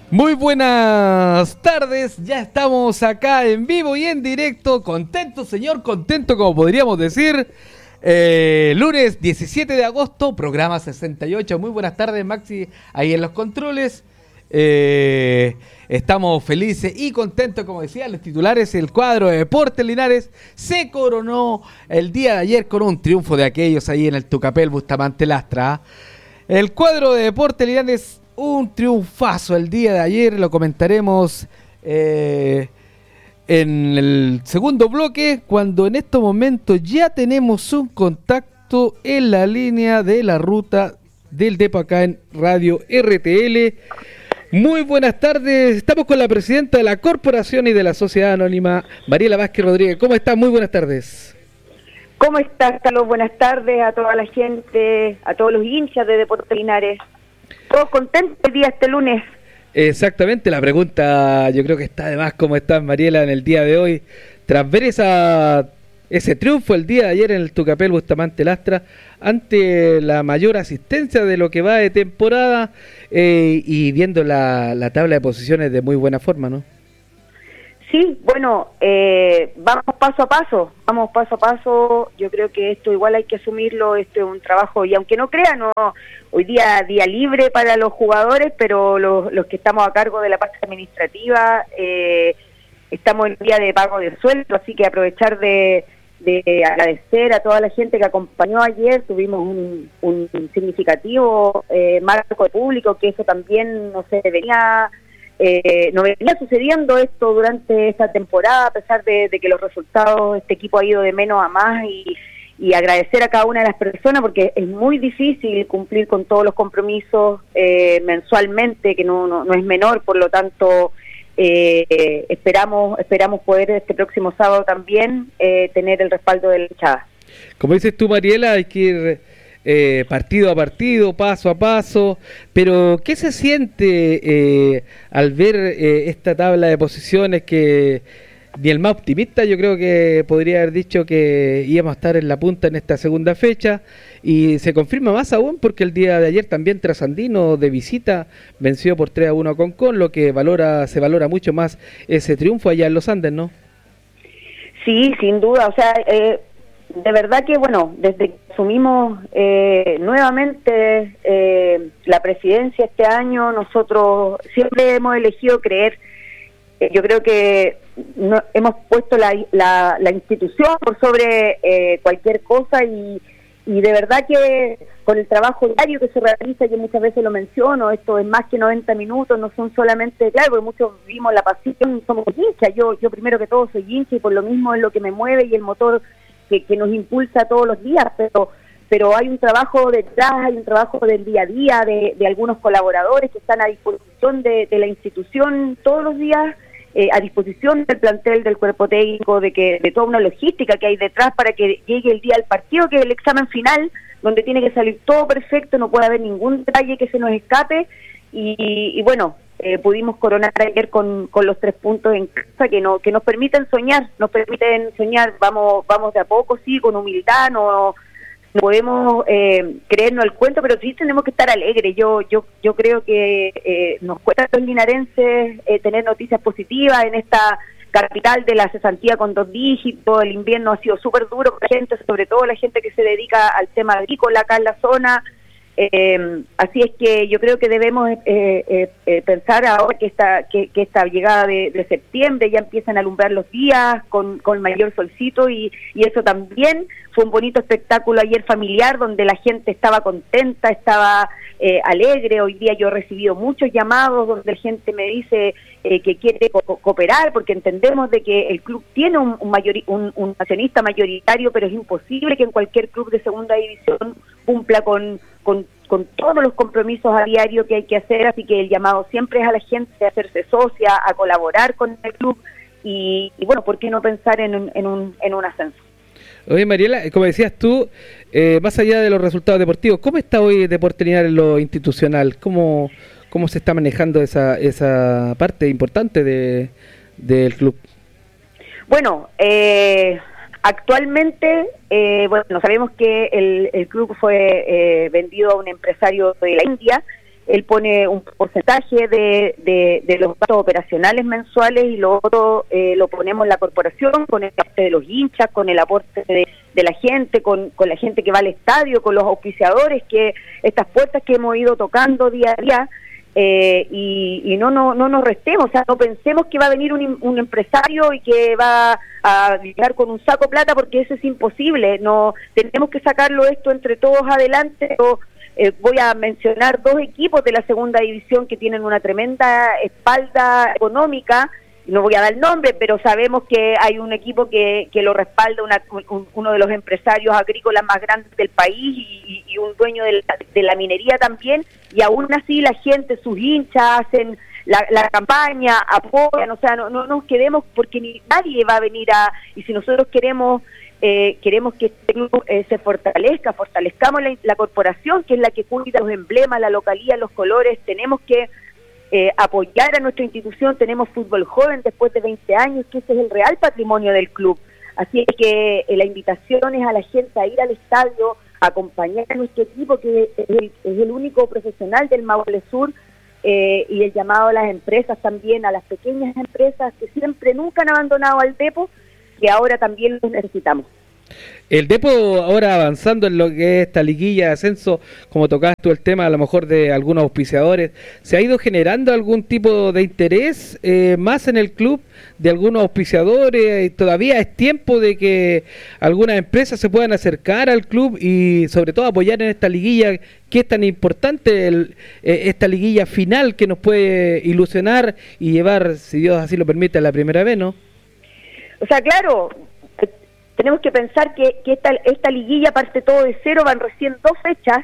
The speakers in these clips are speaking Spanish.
Muy buenas tardes, ya estamos acá en vivo y en directo, contento señor, contento como podríamos decir, lunes 17 de agosto, programa 68, muy buenas tardes Maxi, ahí en los controles, estamos felices y contentos, como decían los titulares, el cuadro de Deportes Linares se coronó el día de ayer con un triunfo de aquellos ahí en el Tucapel Bustamante Lastra. El cuadro de Deportes Linares, un triunfazo el día de ayer, lo comentaremos en el segundo bloque, cuando en estos momentos ya tenemos un contacto en la línea de la ruta del Depo acá en Radio RTL. Muy buenas tardes, estamos con la presidenta de la Corporación y de la Sociedad Anónima, Mariela Vázquez Rodríguez. ¿Cómo estás? Muy buenas tardes. ¿Cómo estás, Carlos? Buenas tardes a toda la gente, a todos los hinchas de Deportes Linares. ¿Todos contentos el día este lunes? Exactamente, la pregunta yo creo que está de más. ¿Cómo estás, Mariela, en el día de hoy? Tras ver ese triunfo el día de ayer en el Tucapel Bustamante Lastra, ante la mayor asistencia de lo que va de temporada y viendo la tabla de posiciones de muy buena forma, ¿no? Sí, bueno, vamos paso a paso, yo creo que esto igual hay que asumirlo, esto es un trabajo, y aunque no crean, no, hoy día libre para los jugadores, pero los que estamos a cargo de la parte administrativa, estamos en día de pago de sueldo, así que aprovechar de agradecer a toda la gente que acompañó ayer, tuvimos un significativo marco de público, que eso también no se venía sucediendo esto durante esta temporada, a pesar de que los resultados, este equipo ha ido de menos a más, y agradecer a cada una de las personas, porque es muy difícil cumplir con todos los compromisos mensualmente, que no es menor, por lo tanto esperamos poder este próximo sábado también tener el respaldo de la hinchada. Como dices tú, Mariela, hay que ir partido a partido, paso a paso, pero ¿qué se siente al ver esta tabla de posiciones que ni el más optimista yo creo que podría haber dicho que íbamos a estar en la punta en esta segunda fecha, y se confirma más aún porque el día de ayer también Trasandino de visita venció por 3-1 a Concón, lo que se valora mucho más ese triunfo allá en los Andes, ¿no? Sí, sin duda, o sea, de verdad que, bueno, desde que asumimos nuevamente la presidencia este año, nosotros siempre hemos elegido creer. Yo creo que hemos puesto la institución por sobre cualquier cosa, y de verdad que con el trabajo diario que se realiza, yo muchas veces lo menciono, esto es más que 90 minutos, no son solamente, claro, porque muchos vivimos la pasión, somos hinchas, yo primero que todo soy hincha, y por lo mismo es lo que me mueve y el motor que nos impulsa todos los días, pero hay un trabajo detrás, hay un trabajo del día a día de algunos colaboradores que están a disposición de la institución todos los días, a disposición del plantel, del cuerpo técnico, de toda una logística que hay detrás para que llegue el día del partido, que es el examen final, donde tiene que salir todo perfecto, no puede haber ningún detalle que se nos escape, y bueno, pudimos coronar ayer con los 3 puntos en casa que nos permiten soñar, vamos de a poco, sí, con humildad, no podemos creernos el cuento, pero sí tenemos que estar alegres. Yo creo que nos cuesta a los linarenses tener noticias positivas en esta capital de la cesantía con 2 dígitos. El invierno ha sido súper duro para la gente, sobre todo la gente que se dedica al tema agrícola acá en la zona. Así es que yo creo que debemos pensar ahora que esta llegada de septiembre ya empiezan a alumbrar los días con mayor solcito, y eso también fue un bonito espectáculo ayer familiar, donde la gente estaba contenta, estaba alegre. Hoy día yo he recibido muchos llamados donde la gente me dice que quiere cooperar, porque entendemos de que el club tiene un accionista mayoritario, pero es imposible que en cualquier club de segunda división cumpla con todos los compromisos a diario que hay que hacer, así que el llamado siempre es a la gente a hacerse socia, a colaborar con el club, y bueno, ¿por qué no pensar en un ascenso? Oye, Mariela, como decías tú, más allá de los resultados deportivos, ¿cómo está hoy Deportes Linares en lo institucional? ¿Cómo se está manejando esa parte importante del club? Bueno, actualmente, sabemos que el club fue vendido a un empresario de la India, él pone un porcentaje de los gastos operacionales mensuales y lo otro lo ponemos la corporación con el aporte de los hinchas, con el aporte de la gente, con la gente que va al estadio, con los auspiciadores, que estas puertas que hemos ido tocando día a día. Y no nos restemos, o sea, no pensemos que va a venir un empresario y que va a llegar con un saco de plata, porque eso es imposible. No, tenemos que sacarlo esto entre todos adelante. Voy a mencionar 2 equipos de la segunda división que tienen una tremenda espalda económica. No voy a dar el nombre, pero sabemos que hay un equipo que lo respalda uno de los empresarios agrícolas más grandes del país y un dueño de la minería también, y aún así la gente, sus hinchas, hacen la campaña, apoyan, o sea, no nos quedemos, porque nadie va a venir y si nosotros queremos que este club se fortalezcamos la corporación, que es la que cuida los emblemas, la localía, los colores. Tenemos que apoyar a nuestra institución. Tenemos fútbol joven después de 20 años, que ese es el real patrimonio del club. Así es que la invitación es a la gente a ir al estadio, a acompañar a nuestro equipo, que es el único profesional del Maule Sur, y el llamado a las empresas también, a las pequeñas empresas que siempre, nunca han abandonado al Depo, que ahora también los necesitamos. El Depo ahora avanzando en lo que es esta liguilla de ascenso, como tocaste tú el tema a lo mejor de algunos auspiciadores, ¿se ha ido generando algún tipo de interés más en el club de algunos auspiciadores? ¿Todavía es tiempo de que algunas empresas se puedan acercar al club y sobre todo apoyar en esta liguilla, que es tan importante, esta liguilla final que nos puede ilusionar y llevar, si Dios así lo permite, a la primera vez, ¿no? O sea, claro, tenemos que pensar que esta liguilla parte todo de cero, van recién 2 fechas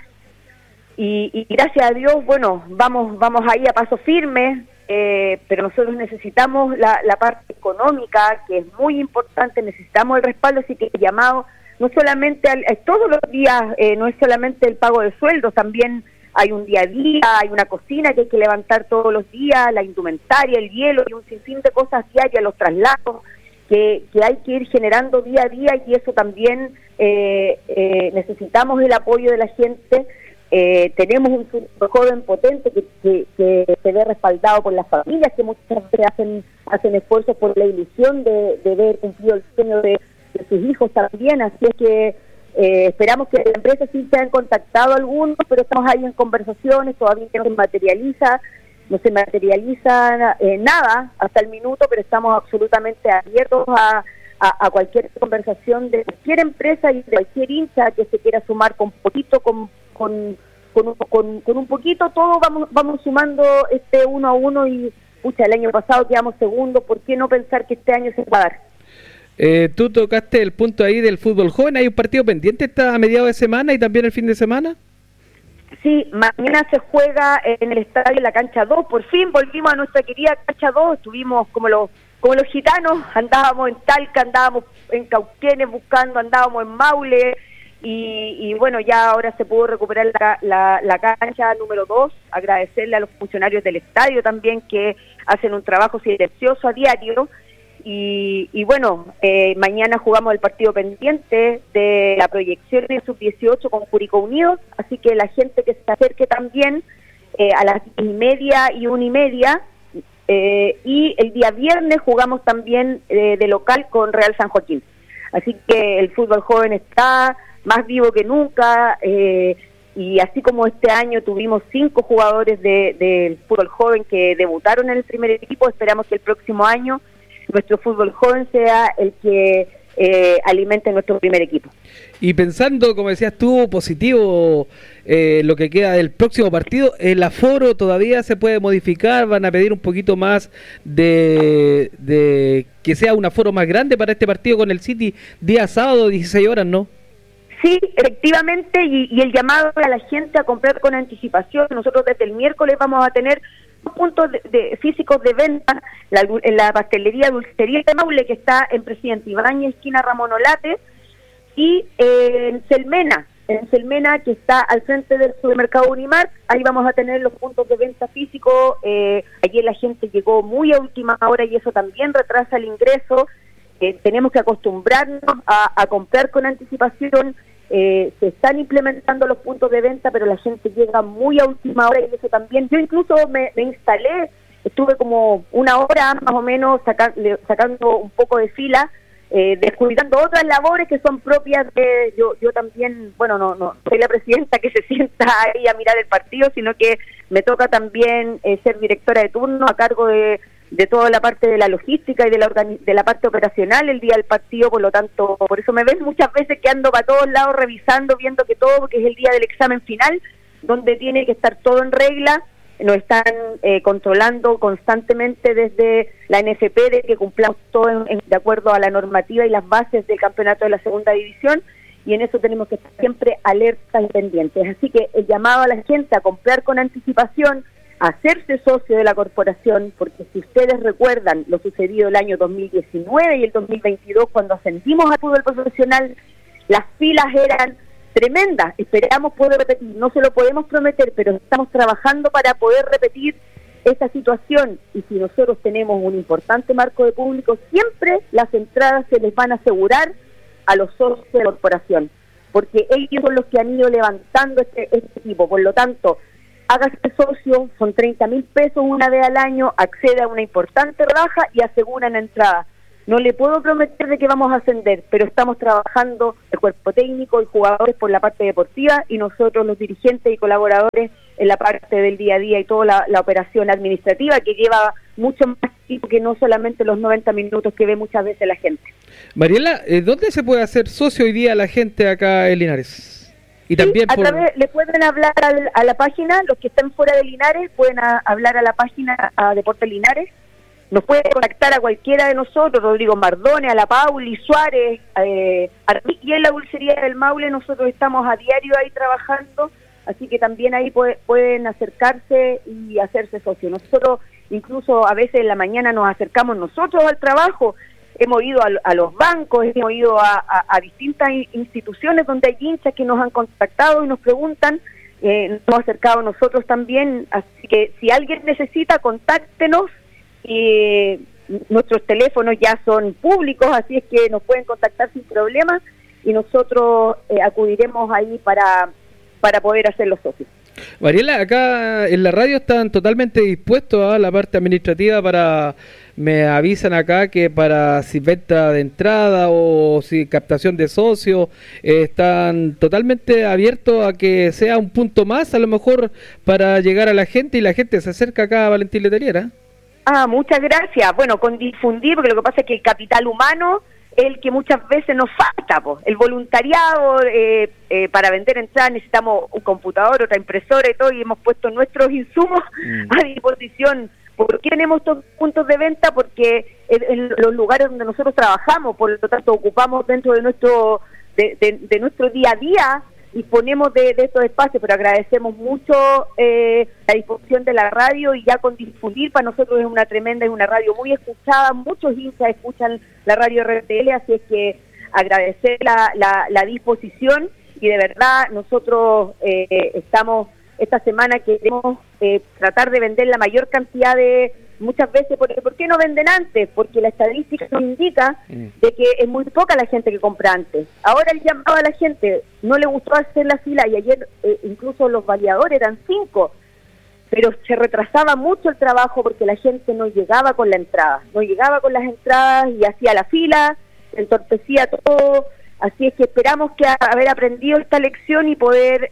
y gracias a Dios, bueno, vamos ahí a paso firme, pero nosotros necesitamos la parte económica, que es muy importante, necesitamos el respaldo, así que el llamado, no solamente todos los días, no es solamente el pago de sueldos, también hay un día a día, hay una cocina que hay que levantar todos los días, la indumentaria, el hielo y un sinfín de cosas diarias, los traslados, que hay que ir generando día a día, y eso también necesitamos el apoyo de la gente. Tenemos un fútbol joven potente que se ve respaldado por las familias, que muchas veces hacen esfuerzos por la ilusión de ver cumplido el sueño de sus hijos también, así es que esperamos que la empresa sí se han contactado algunos, pero estamos ahí en conversaciones, todavía no se materializa nada hasta el minuto, pero estamos absolutamente abiertos a cualquier conversación de cualquier empresa y de cualquier hincha que se quiera sumar con poquito, con un poquito. Todos vamos sumando 1 a 1 y el año pasado quedamos segundos. ¿Por qué no pensar que este año se va a dar? Tú tocaste el punto ahí del fútbol joven. ¿Hay un partido pendiente a mediados de semana y también el fin de semana? Sí, mañana se juega en el estadio, en la cancha 2. Por fin volvimos a nuestra querida cancha 2. Estuvimos como los gitanos, andábamos en Talca, andábamos en Cauquenes buscando, andábamos en Maule, y bueno, ya ahora se pudo recuperar la cancha número 2. Agradecerle a los funcionarios del estadio también, que hacen un trabajo silencioso a diario. Y bueno, mañana jugamos el partido pendiente de la proyección de sub-18 con Curicó Unidos, así que la gente que se acerque también a las 10:30 y 1:30, y el día viernes jugamos también de local con Real San Joaquín. Así que el fútbol joven está más vivo que nunca, y así como este año tuvimos 5 jugadores del fútbol joven que debutaron en el primer equipo, esperamos que el próximo año nuestro fútbol joven sea el que alimente nuestro primer equipo. Y pensando, como decías tú, positivo, lo que queda del próximo partido, el aforo todavía se puede modificar, van a pedir un poquito más de que sea un aforo más grande para este partido con el City, día sábado, 16 horas, ¿no? Sí, efectivamente, y el llamado a la gente a comprar con anticipación. Nosotros desde el miércoles vamos a tener puntos físicos de venta en la pastelería Dulcería de Maule, que está en Presidente Ibáñez, esquina Ramón Olate, y en Selmena, que está al frente del supermercado Unimark. Ahí vamos a tener los puntos de venta físicos. Ayer la gente llegó muy a última hora y eso también retrasa el ingreso. Tenemos que acostumbrarnos a comprar con anticipación. se están implementando los puntos de venta, pero la gente llega muy a última hora y eso también. Yo incluso me instalé, estuve como una hora más o menos sacando un poco de fila, descuidando otras labores que son propias de... Yo también, bueno, no soy la presidenta que se sienta ahí a mirar el partido, sino que me toca también ser directora de turno a cargo de toda la parte de la logística y de la parte operacional el día del partido, por lo tanto, por eso me ven muchas veces que ando para todos lados revisando, viendo que todo, porque es el día del examen final, donde tiene que estar todo en regla. Nos están controlando constantemente desde la NFP de que cumplamos todo de acuerdo a la normativa y las bases del campeonato de la segunda división, y en eso tenemos que estar siempre alertas y pendientes. Así que el llamado a la gente a comprar con anticipación, hacerse socio de la corporación, porque si ustedes recuerdan lo sucedido el año 2019 y el 2022, cuando ascendimos al fútbol profesional, las filas eran tremendas. Esperamos poder repetir, no se lo podemos prometer, pero estamos trabajando para poder repetir esa situación, y si nosotros tenemos un importante marco de público, siempre las entradas se les van a asegurar a los socios de la corporación, porque ellos son los que han ido levantando este equipo. Por lo tanto, hágase socio, son 30.000 pesos una vez al año, accede a una importante rebaja y asegura la entrada. No le puedo prometer de que vamos a ascender, pero estamos trabajando el cuerpo técnico y jugadores por la parte deportiva, y nosotros los dirigentes y colaboradores en la parte del día a día y toda la operación administrativa, que lleva mucho más tiempo que no solamente los 90 minutos que ve muchas veces la gente. Mariela, ¿dónde se puede hacer socio hoy día la gente acá en Linares? Y sí, también le pueden hablar a la página, los que están fuera de Linares pueden hablar a la página a Deportes Linares, nos puede contactar a cualquiera de nosotros, Rodrigo Mardone, a la Pauli, Suárez, y en la Dulcería del Maule nosotros estamos a diario ahí trabajando, así que también ahí pueden acercarse y hacerse socios. Nosotros incluso a veces en la mañana nos acercamos nosotros al trabajo. Hemos ido a los bancos, hemos ido a distintas instituciones donde hay hinchas que nos han contactado y nos preguntan, nos hemos acercado nosotros también, así que si alguien necesita, contáctenos, nuestros teléfonos ya son públicos, así es que nos pueden contactar sin problema y nosotros acudiremos ahí para poder hacer los socios. Mariela, acá en la radio están totalmente dispuestos a la parte administrativa me avisan acá que para si venta de entrada o si captación de socios, están totalmente abiertos a que sea un punto más, a lo mejor para llegar a la gente, y la gente se acerca acá a Valentín Letelier. Muchas gracias. Bueno, con difundir, porque lo que pasa es que el capital humano es el que muchas veces nos falta, el voluntariado, para vender entradas necesitamos un computador, otra impresora y todo, y hemos puesto nuestros insumos a disposición. ¿Por qué tenemos estos puntos de venta? Porque en los lugares donde nosotros trabajamos, por lo tanto ocupamos dentro de nuestro día a día, disponemos de estos espacios, pero agradecemos mucho la disposición de la radio, y ya con difundir para nosotros es una radio muy escuchada, muchos hinchas escuchan la radio RTL, así es que agradecer la disposición, y de verdad nosotros estamos esta semana, queremos tratar de vender la mayor cantidad de... Muchas veces, ¿por qué no venden antes? Porque la estadística nos indica de que es muy poca la gente que compra antes. Ahora el llamado a la gente, no le gustó hacer la fila, y ayer incluso los validadores eran 5, pero se retrasaba mucho el trabajo porque la gente no llegaba con la entrada, no llegaba con las entradas y hacía la fila, entorpecía todo, así es que esperamos que haber aprendido esta lección y poder...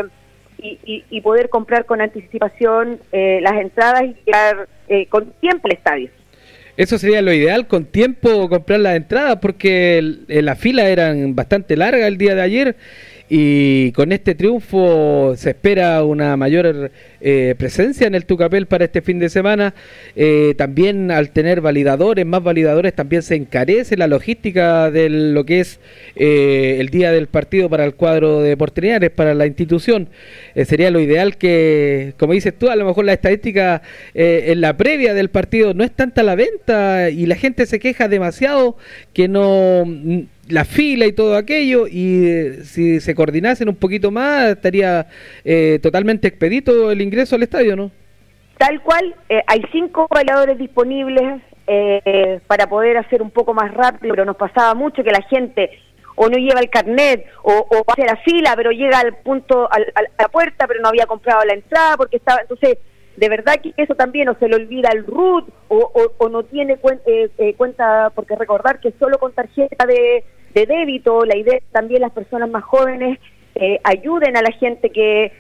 Y poder comprar con anticipación las entradas y llegar con tiempo al estadio. Eso sería lo ideal, con tiempo comprar las entradas, porque las filas eran bastante largas el día de ayer, y con este triunfo se espera una mayor presencia en el Tucapel para este fin de semana. También al tener más validadores, también se encarece la logística de lo que es el día del partido para el cuadro de Deportes Linares, para la institución. Sería lo ideal que, como dices tú, a lo mejor la estadística en la previa del partido no es tanta la venta, y la gente se queja demasiado que no... la fila y todo aquello, y si se coordinasen un poquito más estaría totalmente expedito el ingreso al estadio, ¿no? Tal cual, hay 5 bailadores disponibles para poder hacer un poco más rápido, pero nos pasaba mucho que la gente o no lleva el carnet, o hace la fila, pero llega al punto, a la puerta, pero no había comprado la entrada porque estaba... Entonces, de verdad que eso también, o se le olvida el RUT, o no tiene cuenta, porque recordar que solo con tarjeta de débito, la idea también las personas más jóvenes ayuden a la gente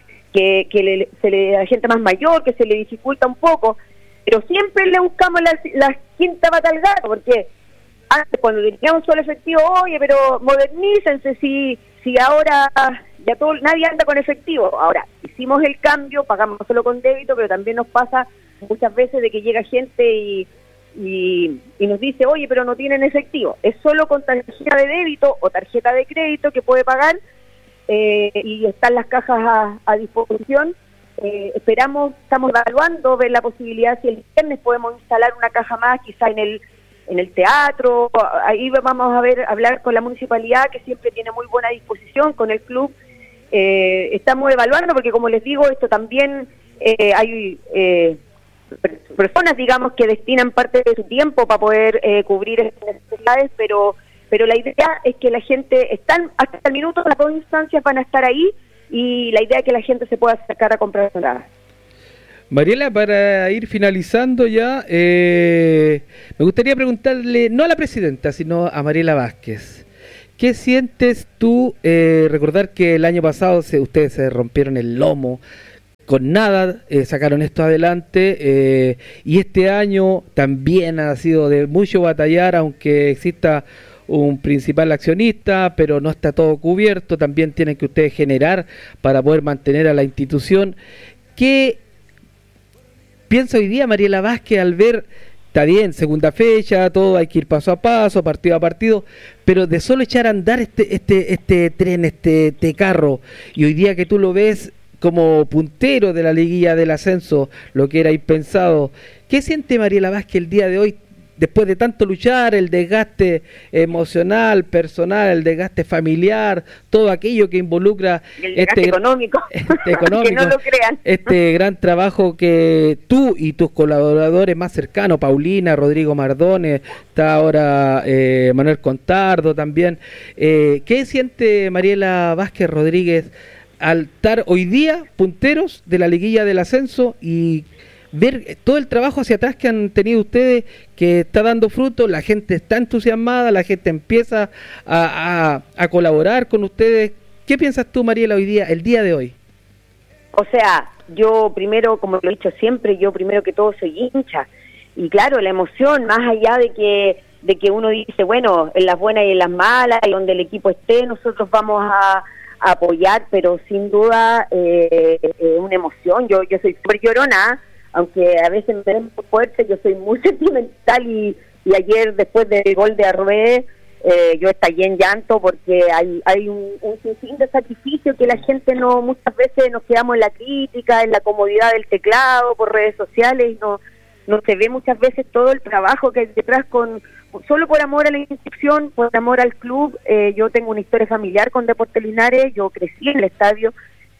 la gente más mayor, que se le dificulta un poco, pero siempre le buscamos la quinta pata al gato, porque antes cuando teníamos solo efectivo, oye, pero modernícense, si ahora ya nadie anda con efectivo. Ahora, hicimos el cambio, pagamos solo con débito, pero también nos pasa muchas veces de que llega gente y nos dice, oye, pero no tienen efectivo, es solo con tarjeta de débito o tarjeta de crédito que puede pagar, y están las cajas a disposición. Estamos evaluando ver la posibilidad si el viernes podemos instalar una caja más, quizá en el teatro. Ahí vamos a hablar con la municipalidad, que siempre tiene muy buena disposición, con el club. Estamos evaluando porque, como les digo, esto también hay personas, digamos, que destinan parte de su tiempo para poder cubrir estas necesidades, pero la idea es que la gente, hasta el minuto, las dos instancias van a estar ahí, y la idea es que la gente se pueda acercar a comprar entradas. Mariela, para ir finalizando ya, me gustaría preguntarle, no a la presidenta, sino a Mariela Vázquez. ¿Qué sientes tú, recordar que el año pasado ustedes se rompieron el lomo, con nada sacaron esto adelante, y este año también ha sido de mucho batallar, aunque exista un principal accionista, pero no está todo cubierto, también tienen que ustedes generar para poder mantener a la institución? ¿Qué piensa hoy día Mariela Vázquez al ver, está bien, segunda fecha, todo hay que ir paso a paso, partido a partido, pero de solo echar a andar este tren, este carro, y hoy día que tú lo ves como puntero de la liguilla del ascenso, lo que era impensado, ¿qué siente Mariela Vázquez el día de hoy, después de tanto luchar, el desgaste emocional, personal, el desgaste familiar, todo aquello que involucra el desgaste económico, que no lo crean, este gran trabajo que tú y tus colaboradores más cercanos, Paulina, Rodrigo Mardones, está ahora Manuel Contardo también, ¿qué siente Mariela Vázquez Rodríguez al estar hoy día punteros de la liguilla del ascenso y ver todo el trabajo hacia atrás que han tenido ustedes, que está dando fruto, la gente está entusiasmada, la gente empieza a colaborar con ustedes? ¿Qué piensas tú, Mariela, hoy día, el día de hoy? O sea, yo primero, como lo he dicho siempre, yo primero que todo soy hincha, y claro, la emoción, más allá de que uno dice, bueno, en las buenas y en las malas, y donde el equipo esté, nosotros vamos a apoyar, pero sin duda una emoción. Yo soy súper llorona, aunque a veces me ven muy fuerte, yo soy muy sentimental, y ayer, después del gol de Arrué, yo estallé en llanto, porque hay un sinfín de sacrificio que la gente muchas veces nos quedamos en la crítica, en la comodidad del teclado, por redes sociales, y no se ve muchas veces todo el trabajo que hay detrás, solo por amor a la institución, por amor al club. Yo tengo una historia familiar con Deportes Linares, yo crecí en el estadio,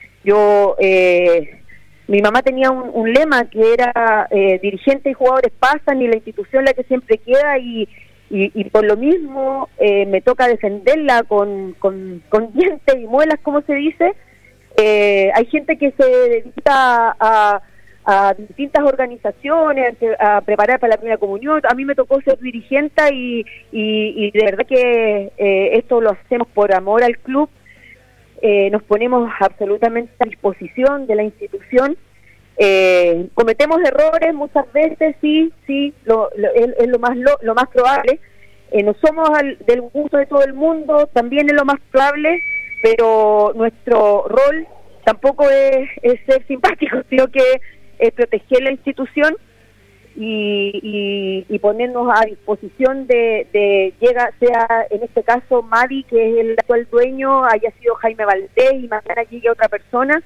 mi mamá tenía un lema que era dirigentes y jugadores pasan y la institución la que siempre queda, y por lo mismo me toca defenderla con dientes y muelas, como se dice. Hay gente que se dedica a distintas organizaciones, a preparar para la primera comunión. A mí me tocó ser dirigente, y de verdad que esto lo hacemos por amor al club. Nos ponemos absolutamente a disposición de la institución. Cometemos errores muchas veces, sí, es lo más probable. No somos del gusto de todo el mundo, también es lo más probable, pero nuestro rol tampoco es ser simpáticos, sino que es proteger la institución y ponernos a disposición sea en este caso Madi, que es el actual dueño, haya sido Jaime Valdés, y mañana llegue otra persona.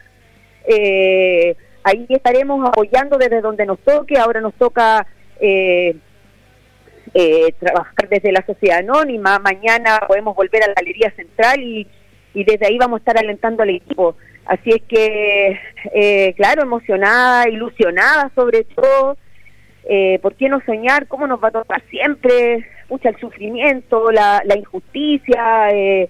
Ahí estaremos apoyando desde donde nos toque. Ahora nos toca trabajar desde la sociedad anónima, mañana podemos volver a la Galería Central, y desde ahí vamos a estar alentando al equipo. Así es que, claro, emocionada, ilusionada sobre todo, ¿por qué no soñar? ¿Cómo nos va a tocar siempre? Pucha, el sufrimiento, la injusticia.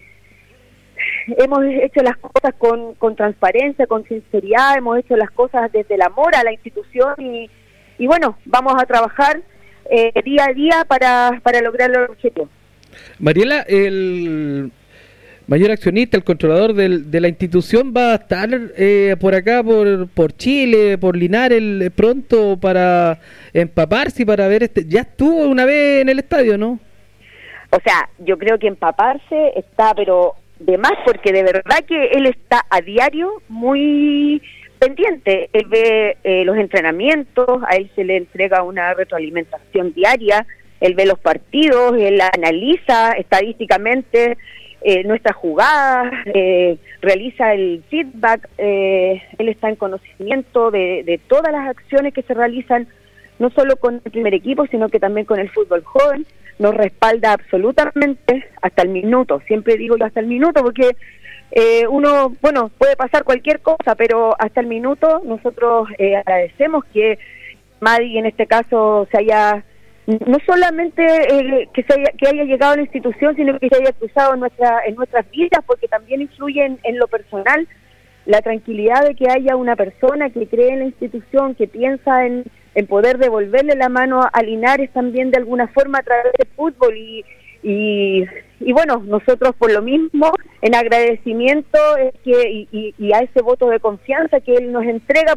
Hemos hecho las cosas con transparencia, con sinceridad, hemos hecho las cosas desde el amor a la institución y bueno, vamos a trabajar día a día para lograr los objetivos. Mariela, el mayor accionista, el controlador de la institución va a estar por acá, por Chile, por Linares pronto para empaparse y para ver ya estuvo una vez en el estadio, ¿no? O sea, yo creo que empaparse está, pero de más, porque de verdad que él está a diario muy pendiente. Él ve los entrenamientos, a él se le entrega una retroalimentación diaria, él ve los partidos, él analiza estadísticamente nuestras jugadas, realiza el feedback, él está en conocimiento de todas las acciones que se realizan, no solo con el primer equipo, sino que también con el fútbol joven. Nos respalda absolutamente hasta el minuto, siempre digo yo hasta el minuto, porque uno, bueno, puede pasar cualquier cosa, pero hasta el minuto nosotros agradecemos que Madi en este caso se haya, no solamente que haya llegado a la institución, sino que se haya cruzado en nuestras vidas, porque también influye en lo personal, la tranquilidad de que haya una persona que cree en la institución, que piensa en poder devolverle la mano a Linares también de alguna forma a través del fútbol y bueno, nosotros por lo mismo, en agradecimiento y a ese voto de confianza que él nos entrega,